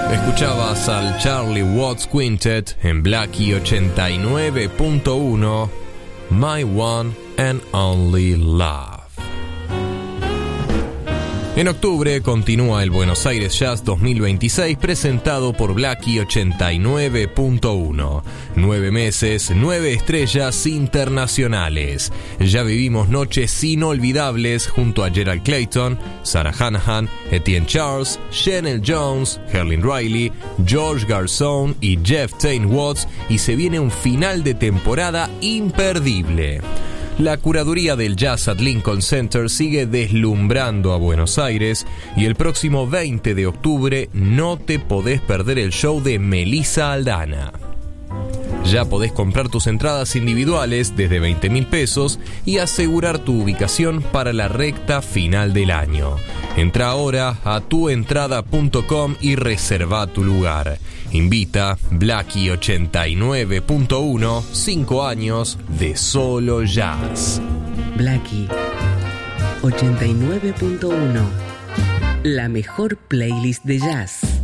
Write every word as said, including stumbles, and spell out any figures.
Escuchabas al Charlie Watts Quintet en Blackie ochenta y nueve punto uno, My One and Only Love. En octubre continúa el Buenos Aires Jazz dos mil veintiséis presentado por Blackie ochenta y nueve punto uno. Nueve meses, nueve estrellas internacionales. Ya vivimos noches inolvidables junto a Gerald Clayton, Sarah Hanahan, Etienne Charles, Chanel Jones, Herlin Riley, George Garzón y Jeff Tain Watts, y se viene un final de temporada imperdible. La curaduría del Jazz at Lincoln Center sigue deslumbrando a Buenos Aires y el próximo veinte de octubre no te podés perder el show de Melissa Aldana. Ya podés comprar tus entradas individuales desde veinte mil pesos y asegurar tu ubicación para la recta final del año. Entra ahora a tu entrada punto com y reserva tu lugar. Invita Blackie ochenta y nueve punto uno, cinco años de solo jazz. Blackie ochenta y nueve punto uno, la mejor playlist de jazz.